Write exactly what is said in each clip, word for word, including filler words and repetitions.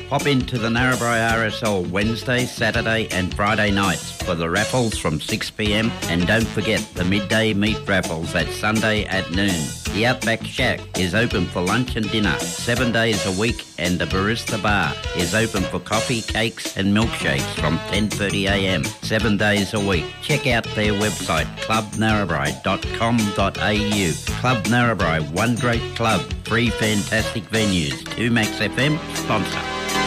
Pop into the Narrabri R S L Wednesday, Saturday and Friday nights for the raffles from six p m and don't forget the midday meat raffles at Sunday at noon. The Outback Shack is open for lunch and dinner seven days a week and the Barista Bar is open for coffee, cakes and milkshakes from ten thirty a m seven days a week. Check out their website club narrabri dot com dot a u. Club Narrabri, one great club, three fantastic venues. two Max F M sponsor.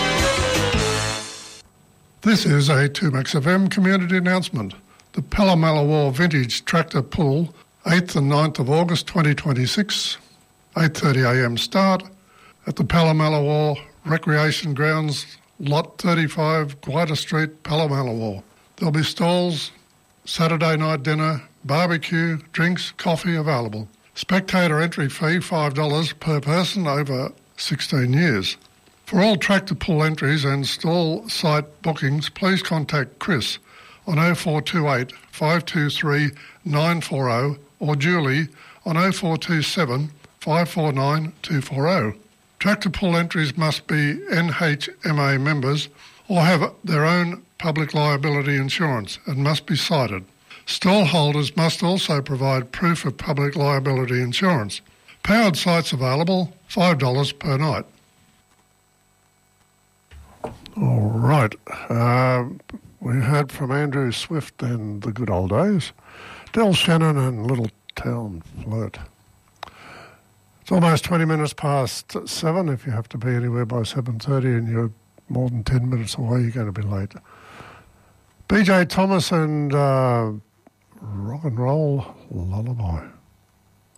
This is a two Max F M community announcement. The Pallamallawar Vintage Tractor Pull, eighth and ninth of August twenty twenty-six, eight thirty a m start at the Pallamallawar Recreation Grounds, Lot thirty-five, Guida Street, Pallamallawar. There'll be stalls, Saturday night dinner, barbecue, drinks, coffee available. Spectator entry fee five dollars per person over sixteen years. For all tractor pull entries and stall site bookings, please contact Chris on oh four two eight, five two three, nine four oh or Julie on oh four two seven, five four nine, two four oh. Tractor pull entries must be N H M A members or have their own public liability insurance and must be cited. Stall holders must also provide proof of public liability insurance. Powered sites available, five dollars per night. All right. Uh, we heard from Andrew Swift and the good old days. Del Shannon and Little Town Flirt. It's almost twenty minutes past seven. If you have to be anywhere by seven thirty and you're more than ten minutes away, you're going to be late. B J Thomas and uh, Rock and Roll Lullaby.